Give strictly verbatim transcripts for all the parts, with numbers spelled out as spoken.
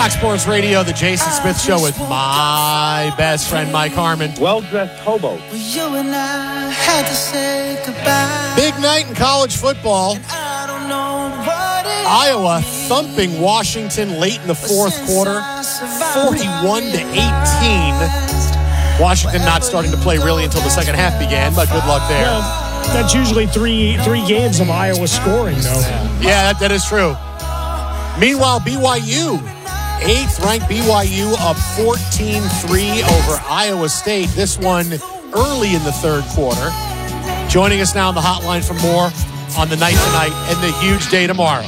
Fox Sports Radio, the Jason Smith Show with my best friend, Mike Harmon. Well-dressed hobo. You and I had to say goodbye. Big night in college football. I don't know what it Iowa thumping Washington late in the fourth quarter, forty-one to eighteen. Washington not starting to play really until the second half began, but good luck there. Well, that's usually three three games of Iowa scoring, though. Yeah, that, that is true. Meanwhile, B Y U, eighth-ranked B Y U up fourteen three over Iowa State. This one early in the third quarter. Joining us now on the hotline for more on the night tonight and the huge day tomorrow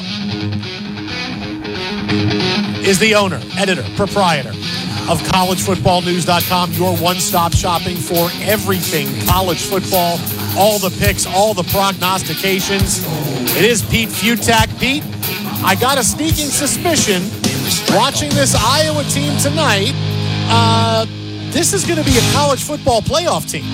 is the owner, editor, proprietor of college football news dot com, your one-stop shopping for everything college football, all the picks, all the prognostications. It is Pete Fiutak. Pete, I got a sneaking suspicion watching this Iowa team tonight, uh, this is going to be a college football playoff team.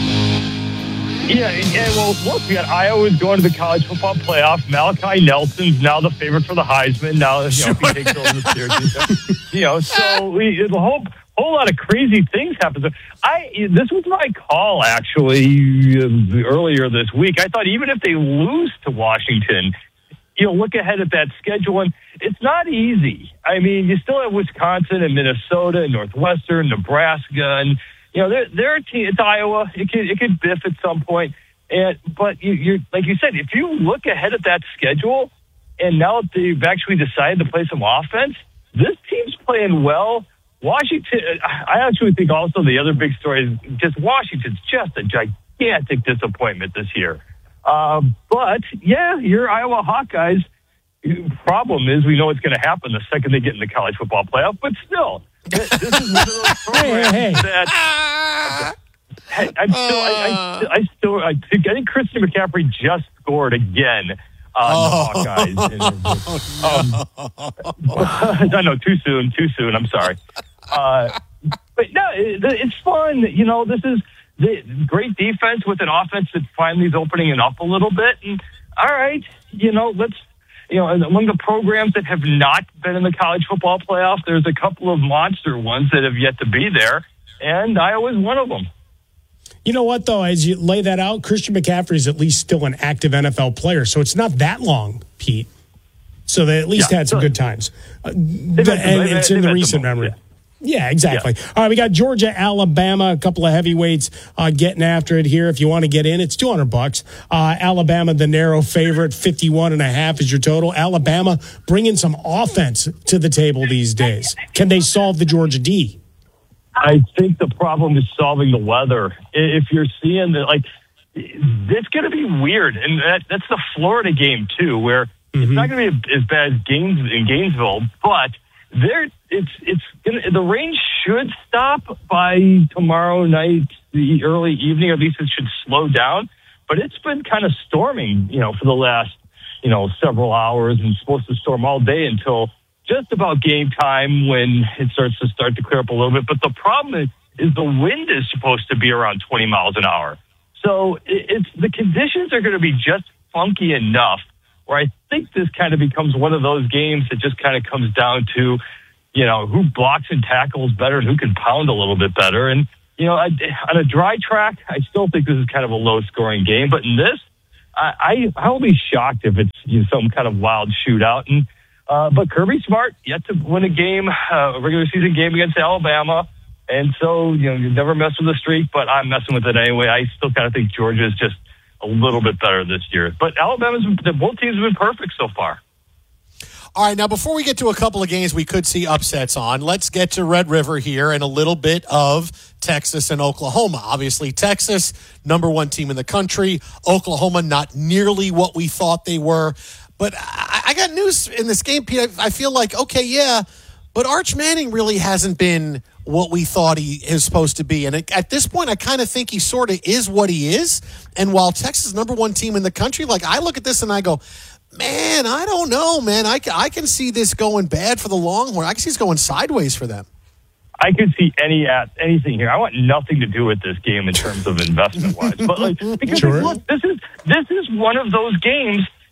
Yeah, yeah, well, look, we got Iowa's going to the college football playoff. Malachi Nelson's now the favorite for the Heisman. Now, you know, Sure. if he takes over the Syracuse, you know, so we, a whole, whole lot of crazy things happen. So I, this was my call, actually, uh, earlier this week. I thought even if they lose to Washington, you know, look ahead at that schedule, and it's not easy. I mean, you still have Wisconsin and Minnesota and Northwestern, Nebraska, and you know, they're, they're a team. It's Iowa. It could it could biff at some point. And but you, you're like you said, if you look ahead at that schedule, and now they've actually decided to play some offense, this team's playing well. Washington. I actually think also the other big story is just Washington's just a gigantic disappointment this year. Uh, but yeah, your Iowa Hawkeyes. Problem is, we know what's going to happen the second they get in the college football playoff. But still, this, this is one of those programs hey, hey. that I, I'm still, I, I, I still, I think, I think Christian McCaffrey just scored again on Oh, the Hawkeyes. Um, I know, too soon, too soon. I'm sorry. Uh, but no, it, it's fun. You know, this is the great defense with an offense that finally is opening it up a little bit. And all right, you know, let's. You know, among the programs that have not been in the college football playoff, there's a couple of monster ones that have yet to be there, and Iowa's one of them. You know what, though, as you lay that out, Christian McCaffrey is at least still an active N F L player, so it's not that long, Pete. So they at least Yeah, had some so- good times. Uh, had the- some- and they've- it's in they've the had recent some memory. moments, Yeah, exactly. All right, we got Georgia, Alabama, a couple of heavyweights uh, getting after it here. If you want to get in, it's two hundred bucks. Uh, Alabama, the narrow favorite, fifty-one and a half is your total. Alabama bringing some offense to the table these days. Can they solve the Georgia D? I think the problem is solving the weather. If you're seeing that, like, it's going to be weird. And that, that's the Florida game, too, where mm-hmm. it's not going to be as bad as Gaines, in Gainesville, but there, it's it's gonna, the rain should stop by tomorrow night, the early evening. Or at least it should slow down. But it's been kind of storming, you know, for the last, you know, several hours, and supposed to storm all day until just about game time when it starts to start to clear up a little bit. But the problem is, is the wind is supposed to be around twenty miles an hour. So it, it's the conditions are going to be just funky enough where I think this kind of becomes one of those games that just kind of comes down to, you know, who blocks and tackles better and who can pound a little bit better. And, you know, I, on a dry track, I still think this is kind of a low-scoring game. But in this, I, I, I'll be shocked if it's, you know, some kind of wild shootout. And uh, But Kirby Smart yet to win a game, uh, a regular season game against Alabama. And so, you know, you never mess with the streak, but I'm messing with it anyway. I still kind of think Georgia is just a little bit better this year. But Alabama's, both teams have been perfect so far. All right, now before we get to a couple of games we could see upsets on, let's get to Red River here and a little bit of Texas and Oklahoma. Obviously, Texas, number one team in the country. Oklahoma, not nearly what we thought they were. But I, I got news in this game, Pete. I, I feel like, okay, yeah, but Arch Manning really hasn't been what we thought he is supposed to be. And at this point, I kind of think he sort of is what he is. And while Texas is number one team in the country, like I look at this and I go, man, I don't know, man. I, I can see this going bad for the Longhorn. I can see this going sideways for them. I could see any at anything here. I want nothing to do with this game in terms of investment wise, but like because Sure. look, this is this is one of those games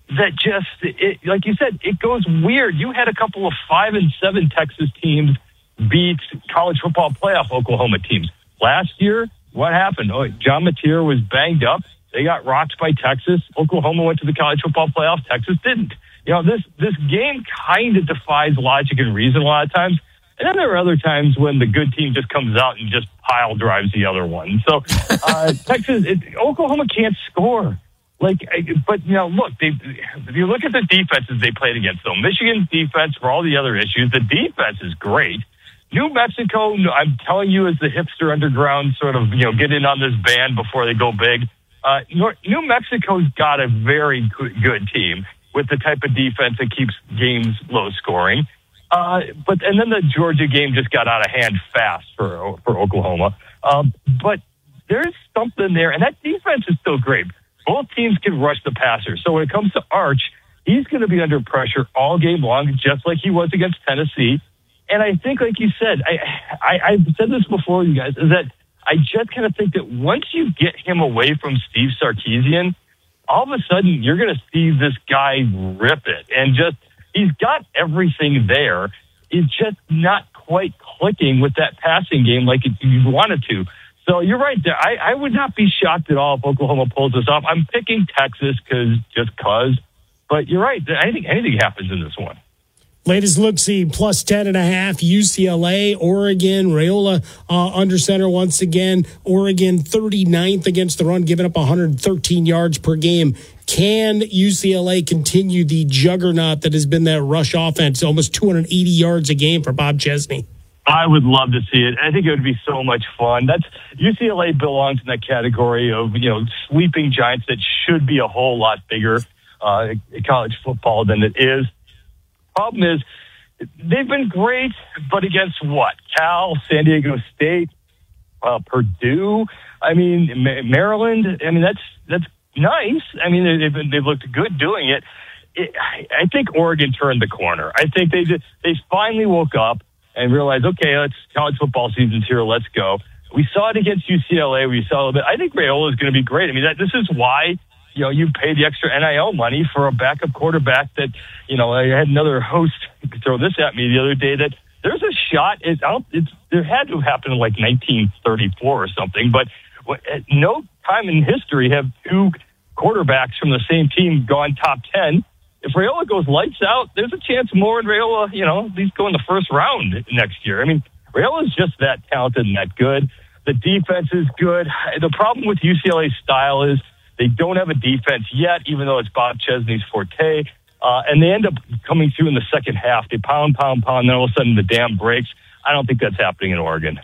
that just, it, like you said, it goes weird. You had a couple of five and seven Texas teams beat college football playoff Oklahoma teams. Last year, what happened? Oh, John Mateer was banged up. They got rocked by Texas. Oklahoma went to the college football playoff. Texas didn't. You know, this, this game kind of defies logic and reason a lot of times. And then there are other times when the good team just comes out and just pile drives the other one. So uh, Texas, it, Oklahoma can't score. Like, but you know, look, they, if you look at the defenses they played against, though, Michigan's defense for all the other issues, the defense is great. New Mexico, I'm telling you, as the hipster underground sort of, you know, get in on this band before they go big. Uh, New Mexico's got a very good team with the type of defense that keeps games low scoring. Uh, but and then the Georgia game just got out of hand fast for for Oklahoma. Um, but there's something there, and that defense is still great. Both teams can rush the passer. So when it comes to Arch, he's going to be under pressure all game long, just like he was against Tennessee. And I think, like you said, I, I I've said this before, you guys, is that I just kind of think that once you get him away from Steve Sarkisian, all of a sudden you're going to see this guy rip it, and just. He's got everything there. It's just not quite clicking with that passing game like you wanted to. So you're right there. I, I would not be shocked at all if Oklahoma pulls this off. I'm picking Texas because just cause. But you're right. I think anything happens in this one. Latest look see plus ten and a half. U C L A, Oregon, Raiola uh, under center once again. Oregon thirty-ninth against the run, giving up one hundred thirteen yards per game. Can U C L A continue the juggernaut that has been that rush offense, almost two hundred eighty yards a game for Bob Chesney? I would love to see it. I think it would be so much fun. That's U C L A belongs in that category of, you know, sleeping giants that should be a whole lot bigger uh, college football than it is. Problem is, they've been great, but against what? Cal, San Diego State, uh, Purdue. I mean, Maryland. I mean, that's that's nice. I mean, they've been, they've looked good doing it. it. I think Oregon turned the corner. I think they just, they finally woke up and realized, okay, let's college football season's here. Let's go. We saw it against U C L A. We saw a little bit. I think Raiola is going to be great. I mean, that, this is why. You know, you pay the extra N I L money for a backup quarterback that, you know, I had another host throw this at me the other day that there's a shot. It's, it's, there had to have happened in like nineteen thirty-four or something, but at no time in history have two quarterbacks from the same team gone top ten. If Raiola goes lights out, there's a chance Moore and Raiola, you know, at least go in the first round next year. I mean, Raiola is just that talented and that good. The defense is good. The problem with U C L A's style is they don't have a defense yet, even though it's Bob Chesney's forte. Uh, and they end up coming through in the second half. They pound, pound, pound, and then all of a sudden the dam breaks. I don't think that's happening in Oregon.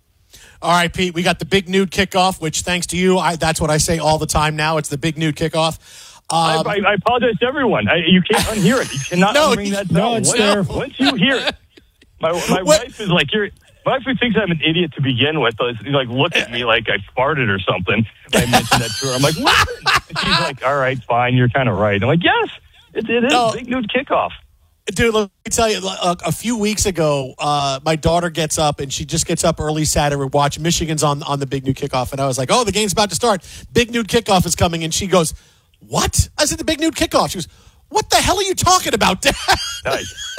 All right, Pete, we got the Big Nude kickoff, which thanks to you, I, that's what I say all the time now. It's the Big Nude kickoff. Um, I, I, I apologize to everyone. I, you can't unhear it. You cannot no, unring that no, bell. it's Once, there. once you hear it, my, my wife is like, you're... My wife thinks I'm an idiot to begin with. She's like, look at me like I farted or something. I mentioned that to her. I'm like, listen. She's like, all right, fine. You're kind of right. I'm like, yes, it, it is. No. Big Nude kickoff. Dude, let me tell you, a, a few weeks ago, uh, my daughter gets up, and she just gets up early Saturday. We watch Michigan's on, on the Big Nude kickoff, and I was like, oh, the game's about to start. Big Nude kickoff is coming, and she goes, what? I said, the Big Nude kickoff. She goes, what the hell are you talking about, Dad? Nice.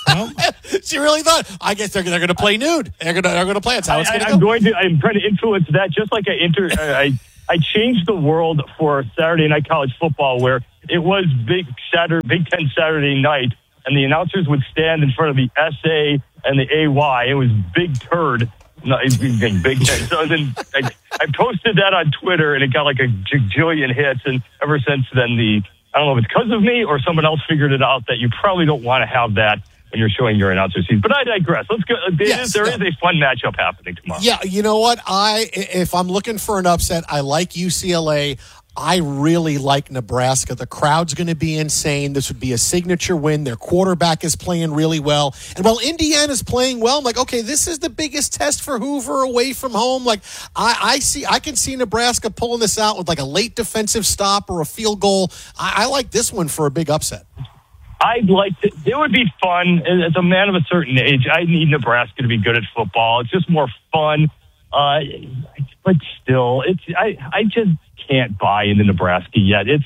She really thought. I guess they're, they're going to play nude. They're going to they're going to play. That's how it's going to go. I'm going to. I'm trying to influence that. Just like I inter, I I changed the world for Saturday night college football, where it was Big Saturday, Big Ten Saturday night, and the announcers would stand in front of the S A and the A Y. It was Big Turd. No, Big Ten. So then I, I posted that on Twitter, and it got like a jillion hits. And ever since then, the I don't know if it's because of me or someone else figured it out that you probably don't want to have that when you're showing your announcer seat. But I digress. Let's go. Yes, there no. is a fun matchup happening tomorrow. Yeah, you know what? I if I'm looking for an upset, I like U C L A. I really like Nebraska. The crowd's going to be insane. This would be a signature win. Their quarterback is playing really well. And while Indiana's playing well, I'm like, okay, this is the biggest test for Hoover away from home. Like, I, I see, I can see Nebraska pulling this out with like a late defensive stop or a field goal. I, I like this one for a big upset. I'd like to, it would be fun. As a man of a certain age, I need Nebraska to be good at football. It's just more fun. Uh, but still, it's, I, I just can't buy into Nebraska yet. It's,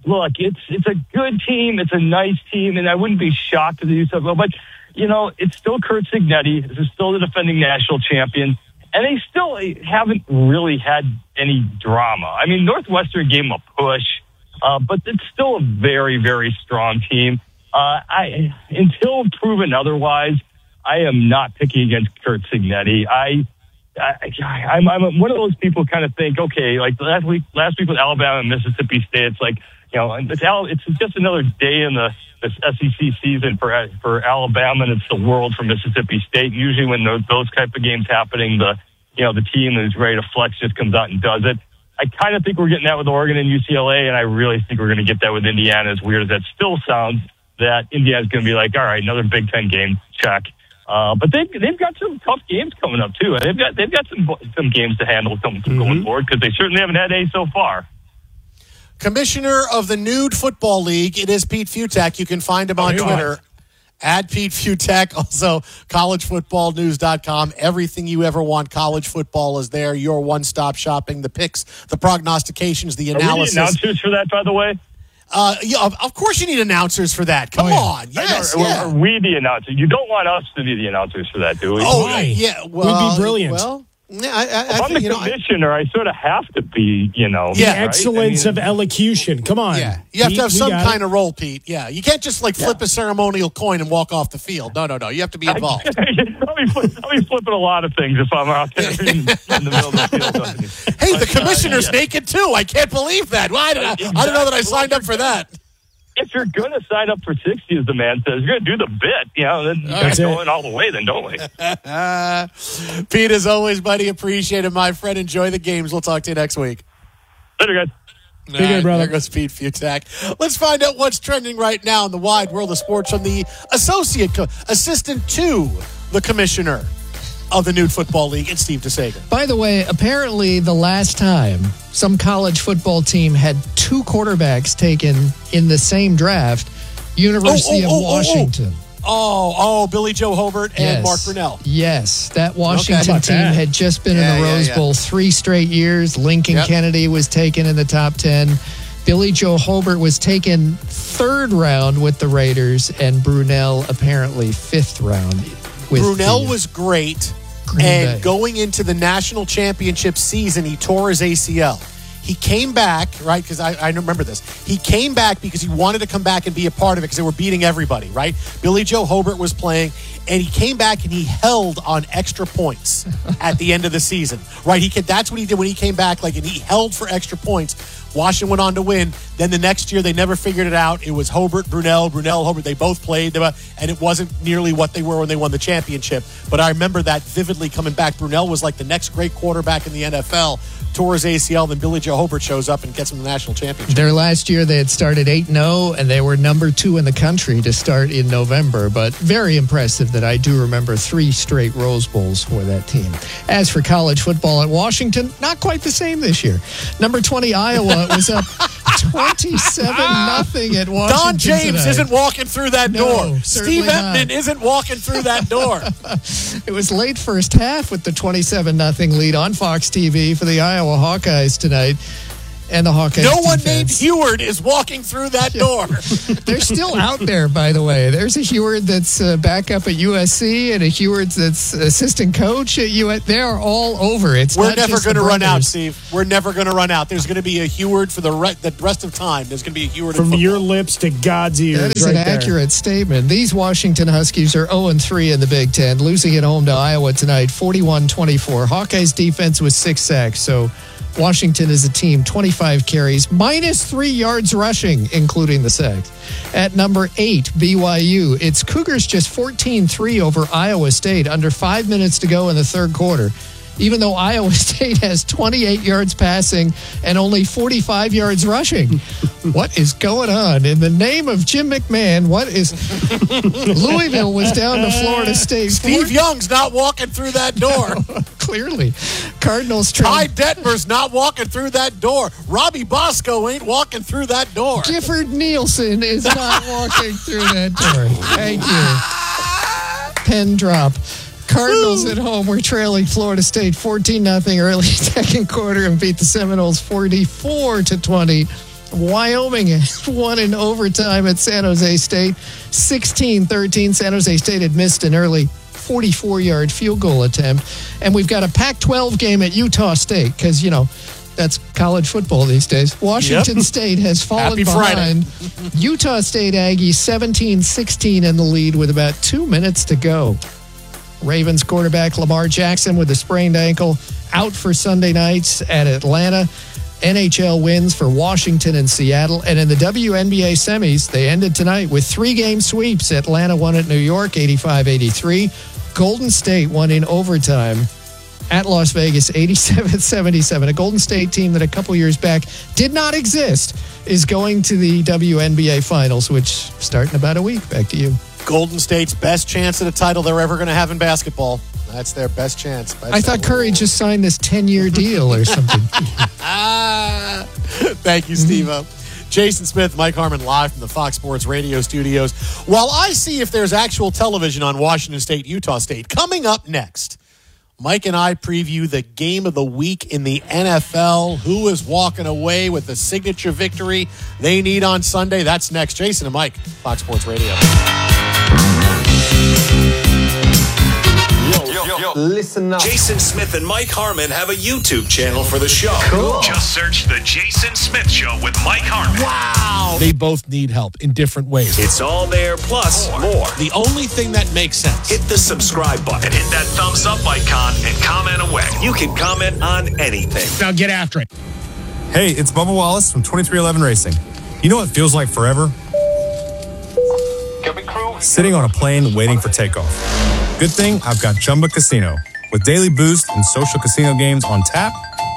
look, it's it's a good team. It's a nice team, and I wouldn't be shocked if they do something. But, you know, it's still Curt Cignetti. This is still the defending national champion. And they still haven't really had any drama. I mean, Northwestern gave them a push, uh, but it's still a very, very strong team. Uh, I until proven otherwise, I am not picking against Curt Cignetti. I, I, I'm, I'm one of those people who kind of think, okay, like last week, last week with Alabama and Mississippi State, it's like, you know, it's, it's just another day in the this S E C season for for Alabama, and it's the world for Mississippi State. Usually, when those, those type of games happening, the you know the team that is ready to flex just comes out and does it. I kind of think we're getting that with Oregon and U C L A, and I really think we're going to get that with Indiana. As weird as that still sounds, that Indiana's going to be like, all right, another Big Ten game, check. Uh, but they they've got some tough games coming up too. They've got they've got some some games to handle some, mm-hmm. going forward, because they certainly haven't had any so far. Commissioner of the Nude Football League, it is Pete Fiutak. You can find him on oh, Twitter are. at Pete Fiutak. Also, college football news dot com. Everything you ever want college football is there. Your one-stop shopping, the picks, the prognostications, the analysis. Are we the announcers for that, by the way? Uh, yeah, of, of course you need announcers for that. Come oh, yeah. on. Yes. Are, yeah. are we the announcers? You don't want us to be the announcers for that, do we? Oh, Why? yeah. Well, we'd be brilliant. Well, yeah, I, I, if I'm the commissioner, I, I sort of have to be, you know. Yeah, right? excellence I mean, of elocution. Come on. Yeah, you have we, to have some kind it. of role, Pete. Yeah, you can't just like flip yeah. a ceremonial coin and walk off the field. No, no, no. You have to be involved. I'll, be flip, I'll be flipping a lot of things if I'm out there in, in the middle of the field. Hey, the commissioner's uh, yeah. naked too. I can't believe that. Why did I? Exactly. I don't know that I signed up for that. If you're going to sign up for sixty, as the man says, you're going to do the bit, you know, then you're going all the way, then, don't we? uh, Pete, as always, buddy, appreciate it, my friend. Enjoy the games. We'll talk to you next week. Later, guys. Be good, brother. There goes Pete Fiutak. Let's find out what's trending right now in the wide world of sports from the associate co- assistant to the commissioner of the Nude Football League, and Steve DeSager. By the way, apparently the last time some college football team had two quarterbacks taken in the same draft, University oh, oh, of oh, Washington. Oh, oh, oh, Billy Joe Hobart and yes. Mark Brunell. Yes, that Washington okay. team that? had just been yeah, in the Rose yeah, Bowl yeah. three straight years. Lincoln yep. Kennedy was taken in the top ten. Billy Joe Hobart was taken third round with the Raiders, and Brunell apparently fifth round. With Brunell the, was great. Green and Bay. Going into the national championship season, he tore his A C L. He came back, right, because I, I remember this. He came back because he wanted to come back and be a part of it because they were beating everybody, right? Billy Joe Hobart was playing, and he came back and he held on extra points at the end of the season, right? He could, that's what he did when he came back, like, and he held for extra points. Washington went on to win. Then the next year, they never figured it out. It was Hobart, Brunell, Brunell, Hobart. They both played, and it wasn't nearly what they were when they won the championship. But I remember that vividly coming back. Brunell was like the next great quarterback in the N F L. Tore his A C L, then Billy Joe Hobart shows up and gets him the national championship. Their last year, they had started eight and oh, and they were number two in the country to start in November. But very impressive that I do remember three straight Rose Bowls for that team. As for college football at Washington, not quite the same this year. Number twenty, Iowa, was up twenty-seven nothing at Washington. Don James tonight. isn't walking through that no, door. Steve Emtman not. isn't walking through that door. It was late first half with the twenty-seven nothing lead on Fox T V for the Iowa Hawkeyes tonight. And the Hawkeyes No one defense. named Heward is walking through that door. They're still out there, by the way. There's a Heward that's uh, back up at U S C and a Heward that's assistant coach at U S C. They're all over. It's We're not never going to run out, Steve. We're never going to run out. There's going to be a Heward for the, re- the rest of time. There's going to be a Heward from in your lips to God's ears. That is right an there. accurate statement. These Washington Huskies are oh and three in the Big Ten, losing at home to Iowa tonight, forty-one twenty-four. Hawkeyes defense was six sacks, so Washington is a team, twenty-five carries, minus three yards rushing, including the sacks. At number eight, B Y U. It's Cougars just fourteen three over Iowa State, under five minutes to go in the third quarter. Even though Iowa State has twenty-eight yards passing and only forty-five yards rushing. What is going on? In the name of Jim McMahon, what is... Louisville was down to Florida State. Steve Young's not walking through that door. Clearly. Cardinals... Ty Detmer's not walking through that door. Robbie Bosco ain't walking through that door. Gifford Nielsen is not walking through that door. Thank you. Pen drop. Cardinals at home were trailing Florida State fourteen nothing early second quarter and beat the Seminoles forty-four to twenty. Wyoming won in overtime at San Jose State. sixteen thirteen. San Jose State had missed an early forty-four-yard field goal attempt. And we've got a Pac twelve game at Utah State because, you know, that's college football these days. Washington yep. State has fallen Happy behind. Utah State Aggies seventeen sixteen in the lead with about two minutes to go. Ravens quarterback Lamar Jackson with a sprained ankle out for Sunday nights at Atlanta. N H L wins for Washington and Seattle. And in the W N B A semis, they ended tonight with three-game sweeps. Atlanta won at New York, eighty-five eighty-three. Golden State won in overtime at Las Vegas, eighty-seven seventy-seven. A Golden State team that a couple years back did not exist is going to the W N B A Finals, which start in about a week. Back to you. Golden State's best chance at a title they're ever going to have in basketball. That's their best chance. Best I thought Curry just signed this ten-year deal or something. Thank you, Steve-O. Jason Smith, Mike Harmon, live from the Fox Sports Radio studios. While I see if there's actual television on Washington State, Utah State, coming up next, Mike and I preview the game of the week in the N F L. Who is walking away with the signature victory they need on Sunday? That's next. Jason and Mike, Fox Sports Radio. Yo, yo, yo. Listen up. Jason Smith and Mike Harmon have a YouTube channel for the show. Cool. Just search The Jason Smith Show with Mike Harmon. Wow. They both need help in different ways. It's all there, plus more. more. The only thing that makes sense. Hit the subscribe button. Hit that thumbs up icon and comment away. You can comment on anything. Now get after it. Hey, it's Bubba Wallace from twenty-three eleven Racing. You know what feels like forever? Sitting on a plane waiting for takeoff. Good thing I've got Chumba Casino. With daily boost and social casino games on tap,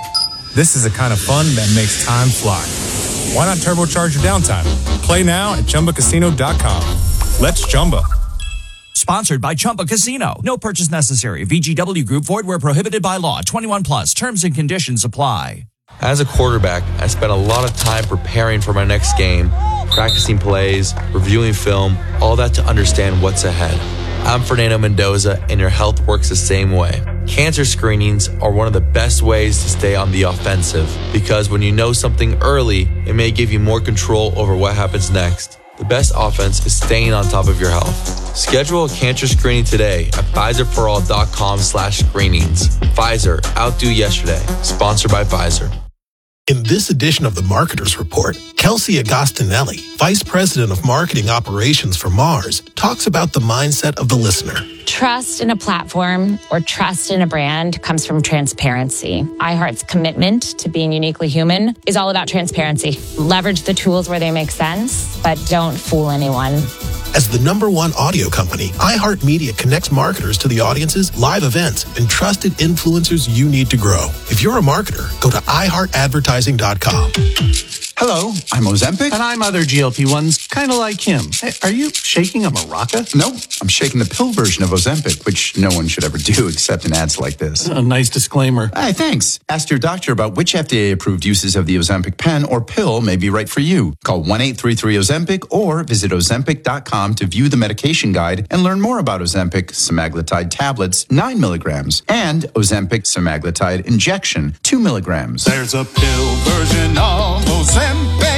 this is the kind of fun that makes time fly. Why not turbocharge your downtime? Play now at Chumba Casino dot com. Let's Chumba. Sponsored by Chumba Casino. No purchase necessary. V G W Group. Void where prohibited by law. twenty-one plus. Terms and conditions apply. As a quarterback, I spent a lot of time preparing for my next game, practicing plays, reviewing film, all that to understand what's ahead. I'm Fernando Mendoza, and your health works the same way. Cancer screenings are one of the best ways to stay on the offensive, because when you know something early, it may give you more control over what happens next. The best offense is staying on top of your health. Schedule a cancer screening today at Pfizer for all dot com slash screenings. Pfizer, outdo yesterday. Sponsored by Pfizer. In this edition of the Marketers Report, Kelsey Agostinelli, Vice President of Marketing Operations for Mars, talks about the mindset of the listener. Trust in a platform or trust in a brand comes from transparency. iHeart's commitment to being uniquely human is all about transparency. Leverage the tools where they make sense, but don't fool anyone. As the number one audio company, iHeartMedia connects marketers to the audiences, live events, and trusted influencers you need to grow. If you're a marketer, go to i heart advertising dot com. Hello, I'm Ozempic. And I'm other G L P ones, kind of like him. Hey, are you shaking a maraca? No, I'm shaking the pill version of Ozempic, which no one should ever do except in ads like this. A nice disclaimer. Hey, thanks. Ask your doctor about which F D A-approved uses of the Ozempic pen or pill may be right for you. Call one eight three three Ozempic or visit ozempic dot com to view the medication guide and learn more about Ozempic semaglutide tablets, nine milligrams, and Ozempic semaglutide injection, two milligrams. There's a pill version of Ozempic.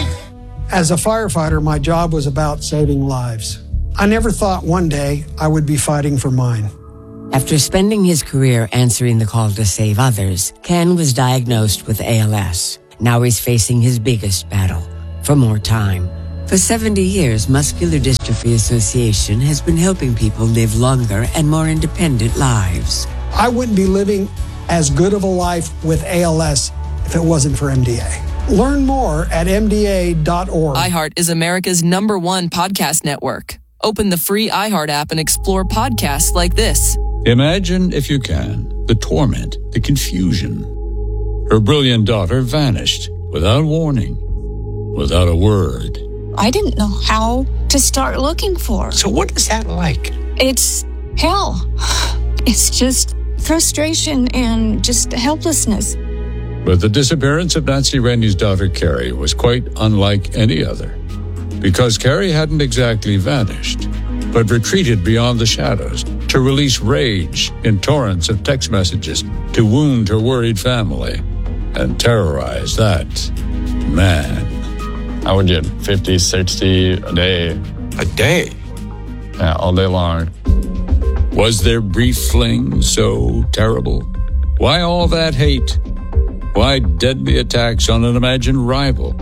As a firefighter, my job was about saving lives. I never thought one day I would be fighting for mine. After spending his career answering the call to save others, Ken was diagnosed with A L S. Now he's facing his biggest battle, for more time. For seventy years, Muscular Dystrophy Association has been helping people live longer and more independent lives. I wouldn't be living as good of a life with A L S if it wasn't for M D A. Learn more at M D A dot org. iHeart is America's number one podcast network. Open the free iHeart app and explore podcasts like this. Imagine, if you can, the torment, the confusion. Her brilliant daughter vanished without warning, without a word. I didn't know how to start looking for her. So what is that like? It's hell. It's just frustration and just helplessness. But the disappearance of Nancy Rainey's daughter, Carrie, was quite unlike any other. Because Carrie hadn't exactly vanished, but retreated beyond the shadows to release rage in torrents of text messages to wound her worried family and terrorize that man. I would get fifty, sixty a day. A day? Yeah, all day long. Was their brief fling so terrible? Why all that hate? Why deadly attacks on an imagined rival?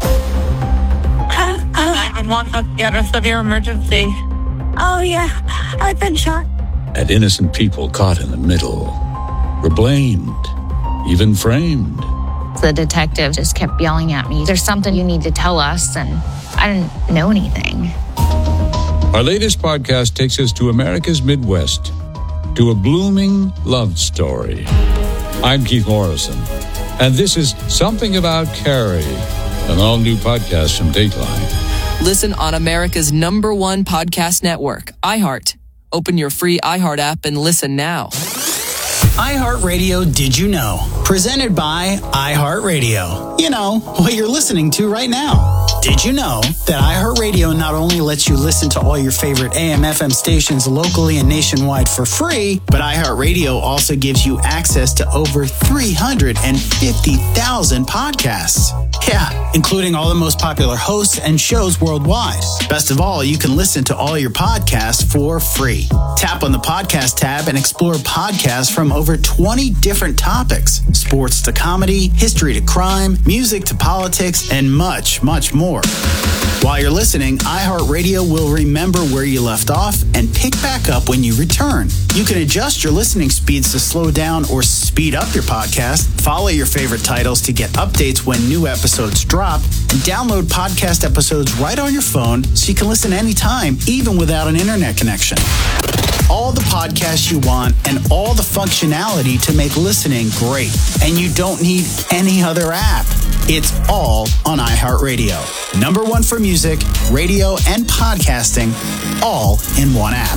nine one one, get a severe emergency. Oh, yeah, I've been shot. And innocent people caught in the middle were blamed, even framed. The detective just kept yelling at me, there's something you need to tell us, and I didn't know anything. Our latest podcast takes us to America's Midwest, to a blooming love story. I'm Keith Morrison, and this is Something About Carrie, an all-new podcast from Dateline. Listen on America's number one podcast network, iHeart. Open your free iHeart app and listen now. iHeartRadio Did You Know? Presented by iHeartRadio. You know, what you're listening to right now. Did you know that iHeartRadio not only lets you listen to all your favorite A M F M stations locally and nationwide for free, but iHeartRadio also gives you access to over three hundred fifty thousand podcasts. Yeah, including all the most popular hosts and shows worldwide. Best of all, you can listen to all your podcasts for free. Tap on the podcast tab and explore podcasts from over twenty different topics. Sports to comedy, history to crime, music to politics, and much, much more. While you're listening, iHeartRadio will remember where you left off and pick back up when you return. You can adjust your listening speeds to slow down or speed up your podcast, follow your favorite titles to get updates when new episodes drop, and download podcast episodes right on your phone so you can listen anytime, even without an internet connection. All the podcasts you want and all the functionality to make listening great. And you don't need any other app. It's all on iHeartRadio. Number one for music, radio, and podcasting, all in one app.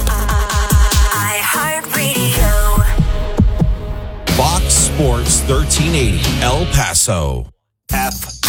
iHeartRadio. Fox Sports thirteen eighty, El Paso. App.